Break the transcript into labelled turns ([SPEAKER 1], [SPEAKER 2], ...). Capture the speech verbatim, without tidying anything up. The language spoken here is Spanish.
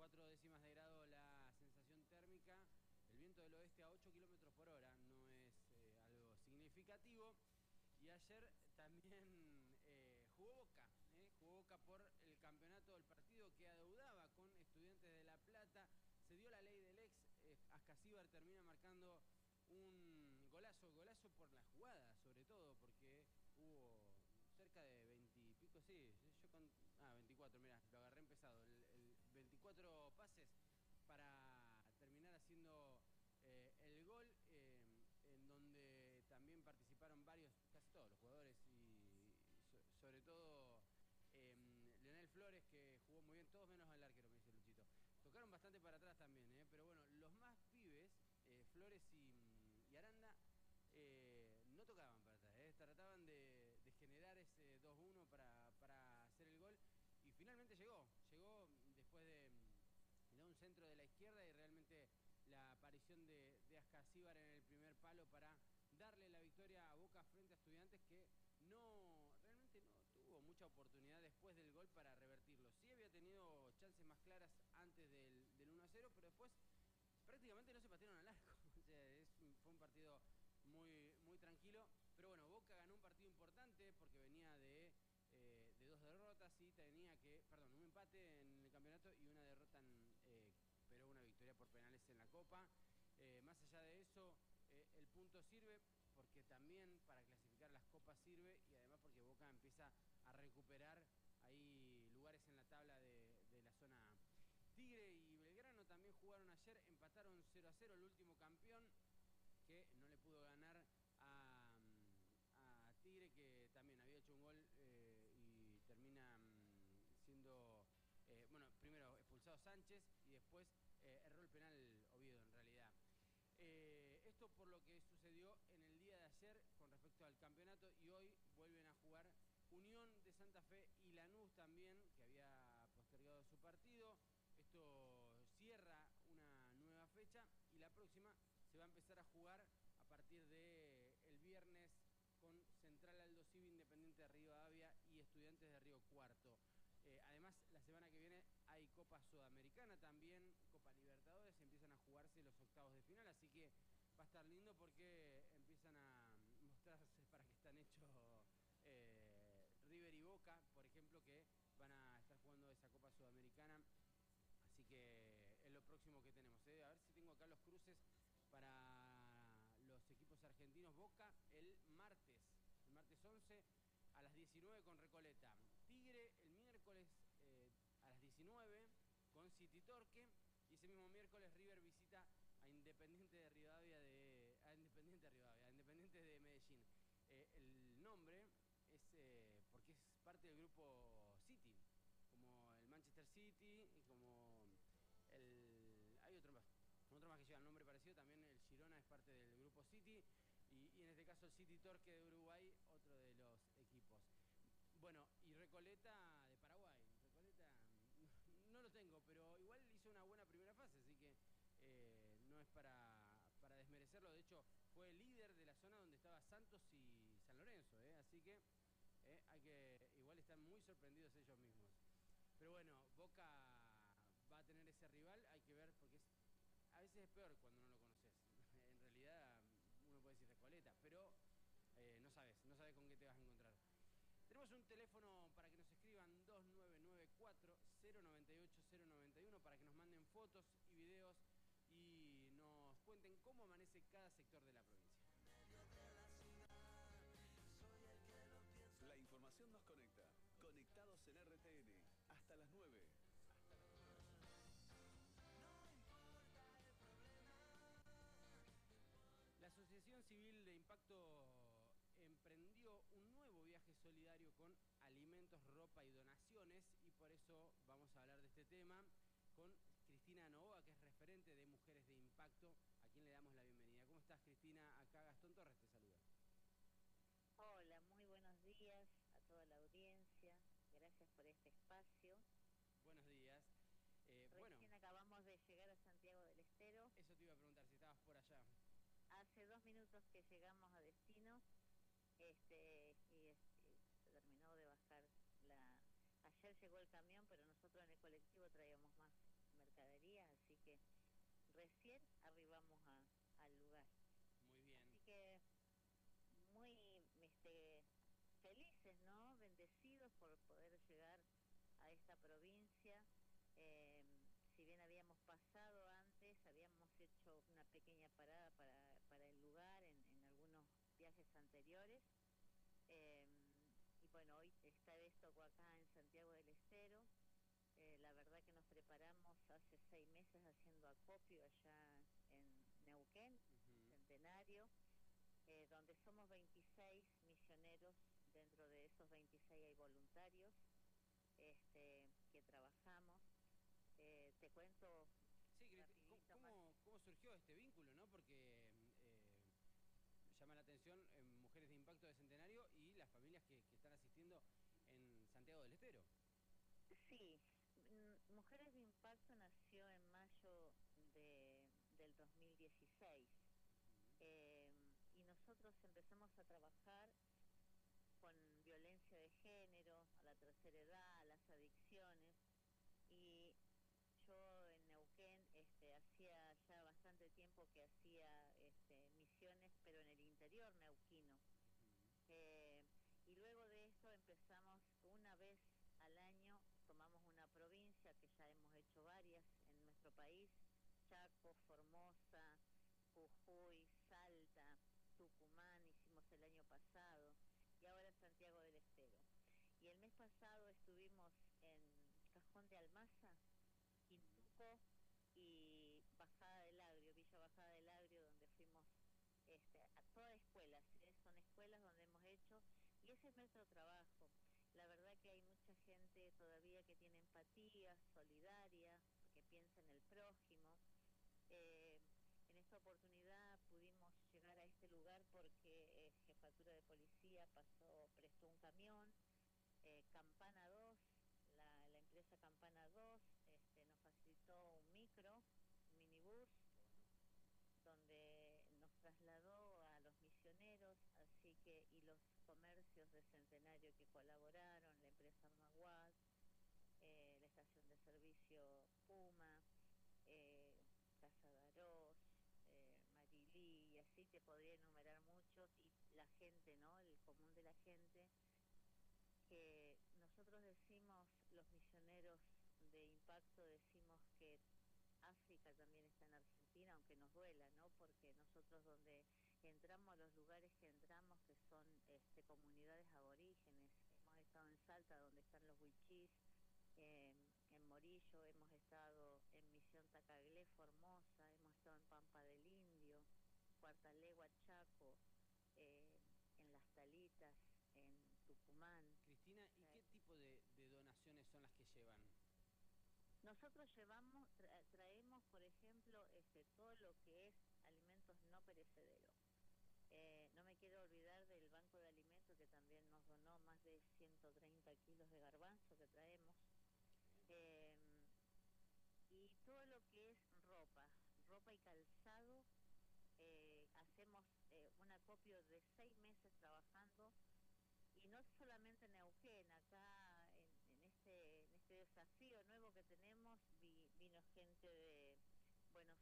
[SPEAKER 1] cuatro décimas de grado la sensación térmica, el viento del oeste a ocho kilómetros por hora, no es eh, algo significativo. Y ayer también eh, jugó Boca, eh, jugó Boca por el campeonato del partido que adeudaba con Estudiantes de La Plata. Se dio la ley del ex, eh, Ascasíbar termina marcando un golazo, golazo por la jugada, sobre todo, porque hubo cerca de veinte y pico, sí, yo con... Ah, veinticuatro, mirá, lo agarré empezado, el, el veinticuatro pases para terminar haciendo eh, el gol, eh, en donde también participaron varios, casi todos los jugadores, y so, sobre todo eh, Leonel Flores, que jugó muy bien, todos menos el arquero, me dice Luchito. Tocaron bastante para atrás también, eh, pero bueno, los más pibes, eh, Flores y, y Aranda, eh, no tocaban para atrás, eh, trataban de, de generar ese dos uno para, para hacer el gol, y finalmente llegó, llegó después de, de un centro de la izquierda y realmente la aparición de, de Ascasíbar en el primer palo para darle la victoria a Boca frente a Estudiantes, que no, realmente no tuvo mucha oportunidad después del gol para revertirlo. Sí había tenido chances más claras antes del, del uno a cero, pero después prácticamente no se patearon al arco. O sea, es, fue un partido muy, muy tranquilo. Pero bueno, Boca ganó un partido importante porque venía de, eh, de dos derrotas y tenía que, perdón, un empate en el campeonato y una derrota, en, eh, pero una victoria por penales en la Copa. Eh, más allá de eso, eh, el punto sirve porque también para clasificar las copas sirve, y además porque Boca empieza a recuperar ahí lugares en la tabla de, de la zona A. Tigre y Belgrano también jugaron ayer, empataron cero a cero, el último campeón que no le pudo ganar a, a Tigre, que también había hecho un gol eh, y termina um, siendo, eh, bueno, primero expulsado Sánchez y después eh, erró el penal Oviedo en realidad. Eh, esto por lo que sucedió en el día de ayer con respecto al campeonato, y hoy vuelven a jugar Unión de Santa Fe y Lanús también, que había postergado su partido. Esto cierra una nueva fecha y la próxima se va a empezar a jugar a partir del viernes con Central Aldo Civi, Independiente de Rivadavia y Estudiantes de Río Cuarto. Eh, además, la semana que viene hay Copa Sudamericana también, Copa Libertadores, empiezan a jugarse los octavos de final, así que va a estar lindo porque empiezan a mostrarse para qué están hechos eh, River y Boca, por ejemplo, que van a estar jugando esa Copa Sudamericana. Así que es lo próximo que tenemos, ¿eh? A ver si tengo acá los cruces para los equipos argentinos. Boca el martes, el martes once a las diecinueve con Recoleta. Tigre el miércoles eh, a las diecinueve con City Torque. Y ese mismo miércoles River visita a Independiente de Rivadavia de, a Independiente de Rivadavia, a Independiente de Medellín. Eh, el nombre es eh, porque es parte del grupo City, como el Manchester City y como el... hay otro más, otro más que lleva el nombre parecido, también el Girona es parte del grupo City, y, y en este caso el City Torque de Uruguay, otro de los equipos. Bueno, y Recoleta de Paraguay. Recoleta no, no lo tengo, pero igual hizo una buena primera fase, así que eh, no es para, para desmerecerlo. De hecho, fue el líder de la zona donde estaba Santos y San Lorenzo, ¿eh? Así que eh, hay que igual están muy sorprendidos ellos mismos. Pero bueno, Boca va a tener ese rival, hay que ver, porque es, a veces es peor cuando no lo conoces. En realidad, uno puede decir Recoleta, pero eh, no sabes, no sabes con qué te vas a encontrar. Tenemos un teléfono para que nos escriban, dos nueve nueve cuatro cero nueve ocho cero nueve uno, para que nos manden fotos y videos y nos cuenten cómo amanece cada sector de la provincia.
[SPEAKER 2] La información nos conecta. Conectados en R T N. Hasta las nueve. Hasta las nueve.
[SPEAKER 1] La Asociación Civil de Impacto emprendió un nuevo viaje solidario con alimentos, ropa y donaciones, y por eso vamos a hablar de este tema con Cristina Novoa, que es referente de Mujeres de Impacto, a quien le damos la bienvenida. ¿Cómo estás, Cristina? Acá Gastón Torres te saluda.
[SPEAKER 3] Hola, muy buenos días a toda la audiencia. Gracias por este espacio.
[SPEAKER 1] Buenos días. Eh,
[SPEAKER 3] Recién
[SPEAKER 1] bueno,
[SPEAKER 3] acabamos de llegar a Santiago del Estero.
[SPEAKER 1] eso te iba a preguntar, si estabas por allá.
[SPEAKER 3] Hace dos minutos que llegamos a destino, este, y este, se terminó de bajar la... Ayer llegó el camión, pero nosotros en el colectivo traíamos más recién arribamos a, al lugar.
[SPEAKER 1] Muy bien.
[SPEAKER 3] Así que muy este, felices, ¿no? Bendecidos por poder llegar a esta provincia. Eh, si bien habíamos pasado antes, habíamos hecho una pequeña parada para, para el lugar en, en algunos viajes anteriores. Eh, y bueno, hoy esta vez tocó acá en Santiago del Estero. Eh, la verdad que nos preparamos hace seis meses haciendo acopio allá en Neuquén,
[SPEAKER 1] Ujú.
[SPEAKER 3] Centenario, eh, donde somos veintiséis misioneros. Dentro de esos veintiséis hay voluntarios este, que trabajamos. Eh, te cuento
[SPEAKER 1] Sí, Cristi- ¿cómo,
[SPEAKER 3] rapidito más.
[SPEAKER 1] cómo, cómo surgió este vínculo, no? Porque eh, llama la atención en Mujeres de Impacto de Centenario y las familias que, que están asistiendo en Santiago del Estero.
[SPEAKER 3] Sí, mm, Mujeres de Impacto nació en mayo de, del dos mil dieciséis. Eh, y nosotros empezamos a trabajar con violencia de género, a la tercera edad, a las adicciones. Y yo en Neuquén este, hacía ya bastante tiempo que hacía este, misiones, pero en el interior neuquino. Eh, y luego de esto empezamos una vez al año, tomamos una provincia, que ya hemos hecho varias en nuestro país: Chaco, Formosa, Jujuy, Salta, Tucumán, hicimos el año pasado, y ahora Santiago del Estero. Y el mes pasado estuvimos en Cajón de Almaza, Quintuco y Bajada del Agrio, Villa Bajada del Agrio, donde fuimos este, a todas escuelas, ¿eh? Son escuelas donde hemos hecho, y ese es nuestro trabajo. La verdad que hay mucha gente todavía que tiene empatía, solidaria, que piensa en el prójimo. Eh, en esta oportunidad pudimos llegar a este lugar porque eh, Jefatura de Policía pasó, prestó un camión, eh, Campana dos, la, la empresa Campana dos este, nos facilitó un micro, un minibús, donde nos trasladó a los misioneros, así que, y los comercios de Centenario que colaboraron, la empresa Armaguad, eh, la estación de servicio Puma, eh, Casa de Arroz, eh, Marilí, y así te podría enumerar muchos, y la gente, ¿no? El común de la gente, que nosotros decimos, los misioneros de impacto, decimos que África también está en Argentina, aunque nos duela, ¿no? Porque nosotros donde entramos, a los lugares que entramos, que son este, comunidades aborígenes, hemos estado en Salta, donde están los huichís, eh, en Morillo, hemos estado en Misión Tacaglé, Formosa, hemos estado en Pampa del Indio, Cuarta Legua, Chaco, eh, en Las Talitas, en Tucumán.
[SPEAKER 1] Cristina, ¿y qué tipo de, de donaciones son las que llevan?
[SPEAKER 3] Nosotros llevamos, tra traemos, por ejemplo, este, todo lo que es alimentos no perecederos. Eh, no me quiero olvidar del Banco de Alimentos, que también nos donó más de ciento treinta kilos de garbanzo que traemos. Eh, y todo lo que es ropa, ropa y calzado. Eh, hacemos eh, un acopio de seis meses trabajando, y no solamente en Neuquén, acá en, en, este, en este desafío nuevo que tenemos, vi, vino gente de